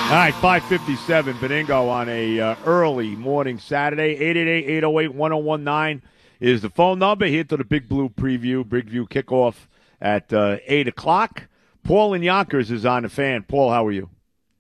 All right, 5:57, Beningo on a early morning Saturday. 888-808-1019 is the phone number. Here to the Big Blue preview, Big View kickoff at 8 o'clock. Paul in Yonkers is on the fan. Paul, how are you?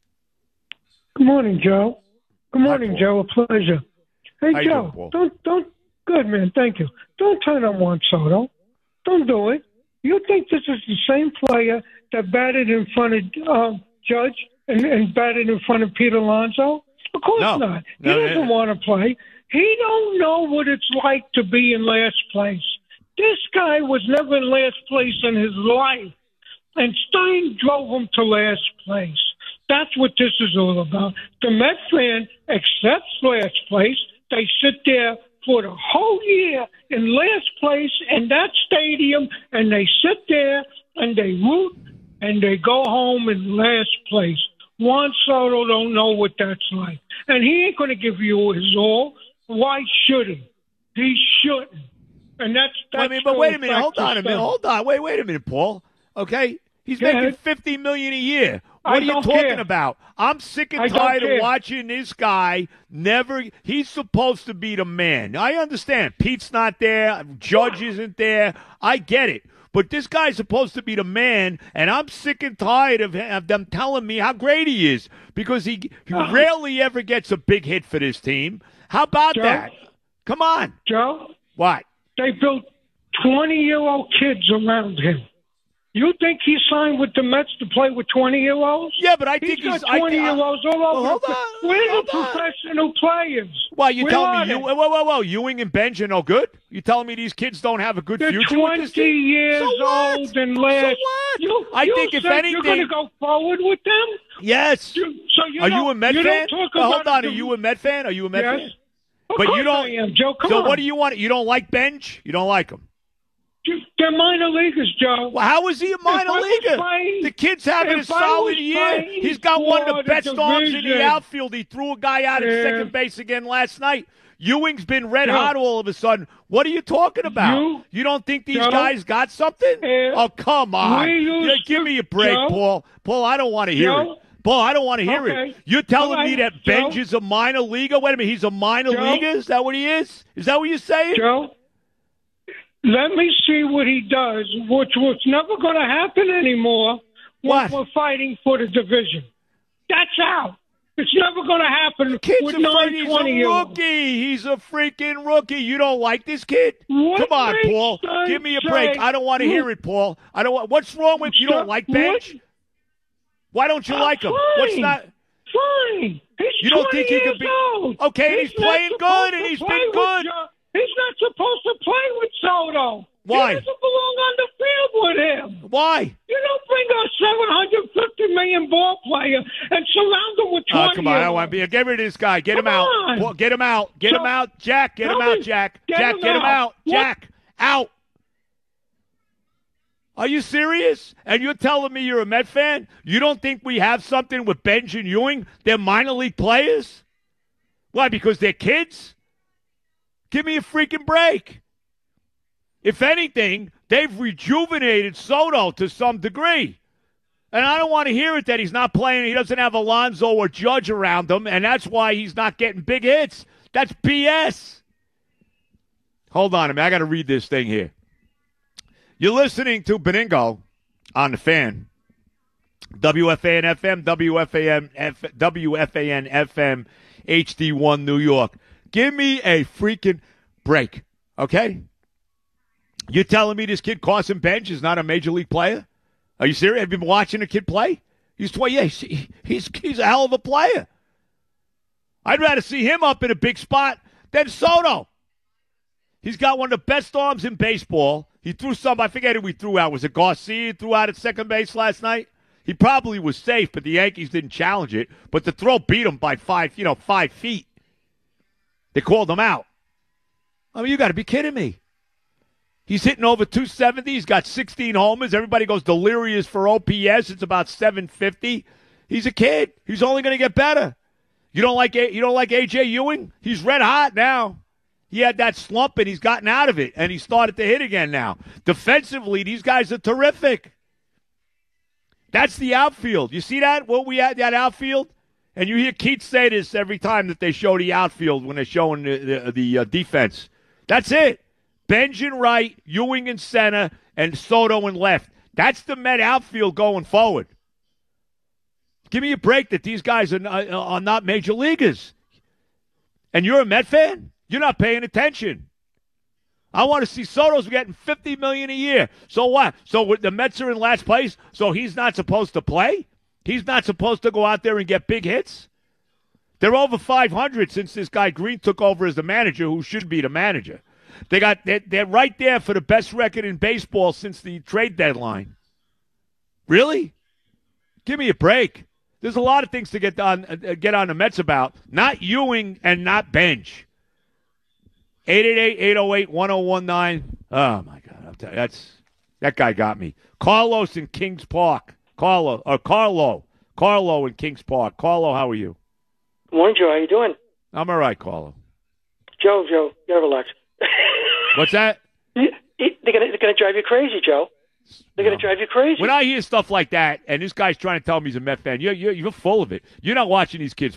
Good morning, Joe. Good morning, Hi, Joe. A pleasure. Hey, how you Joe, doing, Paul? don't. Good, man. Thank you. Don't turn on Juan Soto. Don't do it. You think this is the same player that batted in front of Judge and batted in front of Pete Alonso? Of course not. He doesn't want to play. He don't know what it's like to be in last place. This guy was never in last place in his life, and Stein drove him to last place. That's what this is all about. The Met fan accepts last place. They sit there for the whole year in last place in that stadium, and they sit there and they root and they go home in last place. Juan Soto don't know what that's like, and he ain't going to give you his all. Why should he? He shouldn't. And that's but wait a minute. Hold on a minute. Hold on. Wait a minute, Paul. Okay? He's making $50 million a year. What are you talking about? I'm sick and tired of watching this guy. He's supposed to be the man. I understand. Pete's not there. Judge isn't there. I get it. But this guy's supposed to be the man, and I'm sick and tired of them telling me how great he is because he rarely ever gets a big hit for this team. How about that? Come on. Joe? What? They built 20-year-old kids around him. You think he signed with the Mets to play with 20-year-olds? Yeah, but I think he's got 20-year-olds all over. Hold on. We're the professional players. Well, you telling me whoa, Ewing and Benj are no good? You telling me these kids don't have a good They're future 20 with this team? years old and last. So what? I think if anything, you're going to go forward with them. Yes. Are you a Met fan? Hold on. Are you a Met fan? Are you a Met fan? But you don't. I am, Joe. Come on. So what do you want? You don't like Benj? You don't like him? They're minor leaguers, Joe. Well, how is he a minor leaguer? The kid's having a solid year. He's got one of the best arms in the outfield. He threw a guy out at second base again last night. Ewing's been red hot all of a sudden. What are you talking about? You don't think these guys got something? Oh, come on. Give me a break, Paul. Paul, I don't want to hear it. Paul, I don't want to hear it. You're telling me that Benj is a minor leaguer? Wait a minute. He's a minor leaguer? Is that what he is? Is that what you're saying? Joe? Let me see what he does, which was never going to happen anymore when we're fighting for the division. That's out. It's never going to happen with 920. He's a rookie. He's a freaking rookie. You don't like this kid? Come on, Paul. Give me a break. I don't want to hear it, Paul. I don't. What's wrong with you? Don't like Benj? Why don't you like him? What's not? Fine. You don't think he could be? Okay, he's playing good, and he's been good. He's not supposed to play with Soto. Why? He doesn't belong on the field with him. Why? You don't bring a $750 million ball player and surround him with 20. Come on, I don't want to be. Get rid of this guy. Get him out. Paul, get him out. Get him out. Jack, get him out, Jack. Jack, get him out. Jack, out. Are you serious? And you're telling me you're a Met fan? You don't think we have something with Benj and Ewing? They're minor league players? Why, because they're kids? Give me a freaking break. If anything, they've rejuvenated Soto to some degree. And I don't want to hear it that he's not playing. He doesn't have Alonso or Judge around him, and that's why he's not getting big hits. That's BS. Hold on a minute. I got to read this thing here. You're listening to Beningo on the Fan. WFAN FM, WFAN FM, HD1 New York. Give me a freaking break, okay? You're telling me this kid Carson Benj is not a major league player? Are you serious? Have you been watching a kid play? He's a hell of a player. I'd rather see him up in a big spot than Soto. He's got one of the best arms in baseball. He threw some, I forget who he threw out. Was it Garcia threw out at second base last night? He probably was safe, but the Yankees didn't challenge it. But the throw beat him by 5 feet. They called him out. I mean, you got to be kidding me. He's hitting over 270. He's got 16 homers. Everybody goes delirious for OPS. It's about 750. He's a kid. He's only going to get better. You don't like A.J. Ewing? He's red hot now. He had that slump, and he's gotten out of it, and he started to hit again now. Defensively, these guys are terrific. That's the outfield. You see that? What we had, that outfield? And you hear Keith say this every time that they show the outfield when they're showing the defense. That's it. Benj in right, Ewing in center, and Soto in left. That's the Met outfield going forward. Give me a break that these guys are not major leaguers. And you're a Met fan? You're not paying attention. I want to see Soto's getting $50 million a year. So what? So the Mets are in last place, so he's not supposed to play? He's not supposed to go out there and get big hits? They're over 500 since this guy Green took over as the manager, who should be the manager. They're right there for the best record in baseball since the trade deadline. Really? Give me a break. There's a lot of things to get on the Mets about. Not Ewing and not Benj. 888-808-1019. Oh, my God. I'll tell you, that guy got me. Carlos in Kings Park. Carlo in Kings Park. Carlo, how are you? Good morning, Joe. How you doing? I'm all right, Carlo. Joe, you gotta relax. What's that? They're gonna drive you crazy, Joe. They're gonna drive you crazy. When I hear stuff like that, and this guy's trying to tell me he's a Met fan, you're full of it. You're not watching these kids